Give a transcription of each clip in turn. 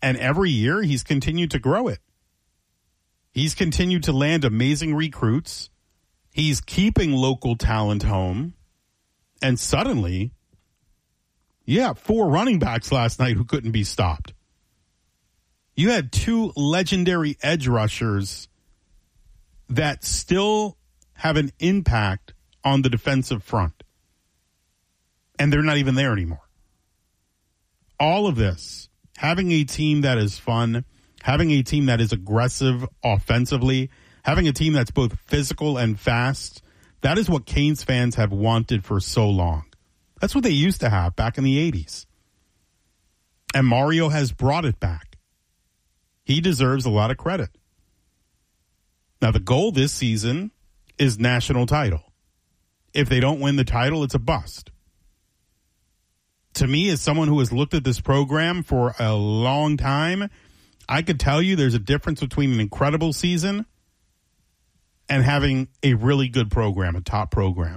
And every year, he's continued to grow it. He's continued to land amazing recruits. He's keeping local talent home. And suddenly, you have 4 running backs last night who couldn't be stopped. You had 2 legendary edge rushers that still have an impact on the defensive front. And they're not even there anymore. All of this, having a team that is fun, having a team that is aggressive offensively, having a team that's both physical and fast, that is what Canes fans have wanted for so long. That's what they used to have back in the 80s. And Mario has brought it back. He deserves a lot of credit. Now, the goal this season is national title. If they don't win the title, it's a bust. To me, as someone who has looked at this program for a long time, I could tell you there's a difference between an incredible season and having a really good program, a top program.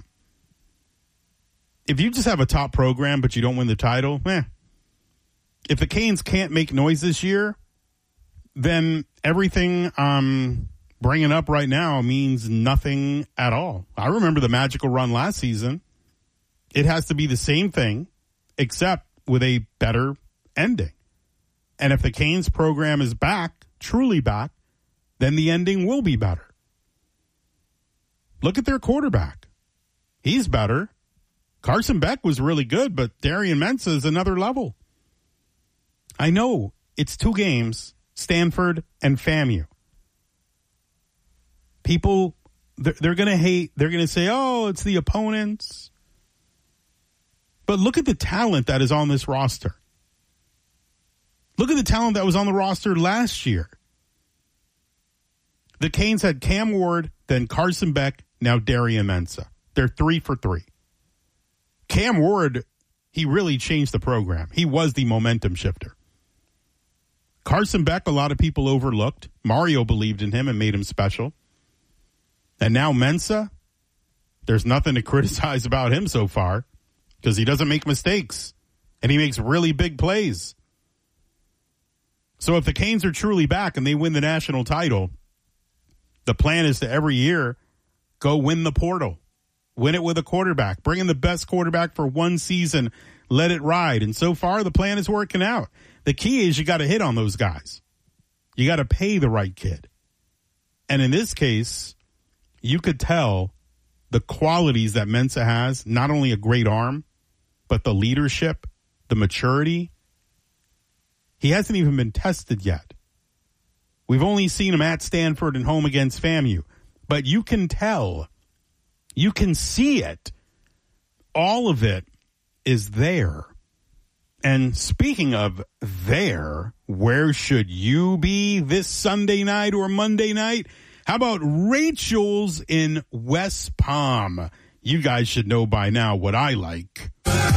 If you just have a top program but you don't win the title, if the Canes can't make noise this year, then everything I'm bringing up right now means nothing at all. I remember the magical run last season. It has to be the same thing, except with a better ending. And if the Canes program is back, truly back, then the ending will be better. Look at their quarterback. He's better. Carson Beck was really good, but Darian Mensah is another level. I know it's 2 games, Stanford and FAMU. People, they're going to hate. They're going to say, oh, it's the opponents. But look at the talent that is on this roster. Look at the talent that was on the roster last year. The Canes had Cam Ward, then Carson Beck, now Darian Mensah. They're 3 for 3. Cam Ward, he really changed the program. He was the momentum shifter. Carson Beck, a lot of people overlooked. Mario believed in him and made him special. And now Mensah, there's nothing to criticize about him so far because he doesn't make mistakes and he makes really big plays. So if the Canes are truly back and they win the national title, the plan is to every year go win the portal. Win it with a quarterback. Bring in the best quarterback for one season. Let it ride. And so far, the plan is working out. The key is you got to hit on those guys. You got to pay the right kid. And in this case, you could tell the qualities that Mensah has, not only a great arm, but the leadership, the maturity. He hasn't even been tested yet. We've only seen him at Stanford and home against FAMU. But you can tell. You can see it. All of it is there. And speaking of there, where should you be this Sunday night or Monday night? How about Rachel's in West Palm? You guys should know by now what I like.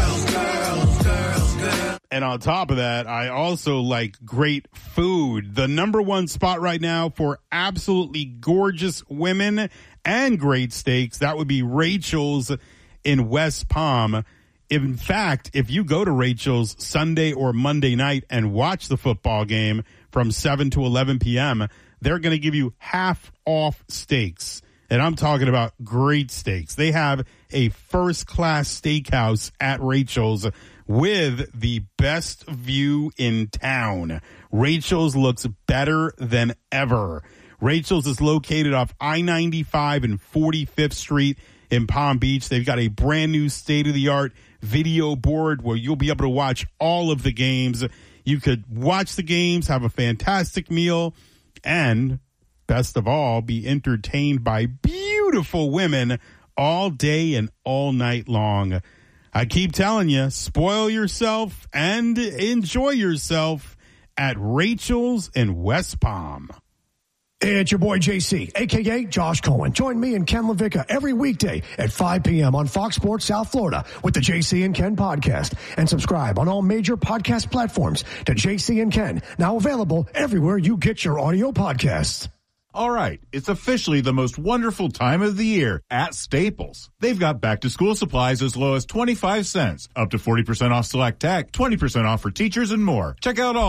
And on top of that, I also like great food. The number one spot right now for absolutely gorgeous women and great steaks, that would be Rachel's in West Palm. In fact, if you go to Rachel's Sunday or Monday night and watch the football game from 7 to 11 p.m., they're going to give you half off steaks. And I'm talking about great steaks. They have a first-class steakhouse at Rachel's with the best view in town. Rachel's looks better than ever. Rachel's is located off I-95 and 45th Street in Palm Beach. They've got a brand new state-of-the-art video board where you'll be able to watch all of the games. You could watch the games, have a fantastic meal, and best of all, be entertained by beautiful women all day and all night long. I keep telling you, spoil yourself and enjoy yourself at Rachel's in West Palm. It's your boy JC, a.k.a. Josh Cohen. Join me and Ken LaVicka every weekday at 5 p.m. on Fox Sports South Florida with the JC and Ken podcast. And subscribe on all major podcast platforms to JC and Ken, now available everywhere you get your audio podcasts. All right, it's officially the most wonderful time of the year at Staples. They've got back-to-school supplies as low as 25 cents, up to 40% off select tech, 20% off for teachers, and more. Check out all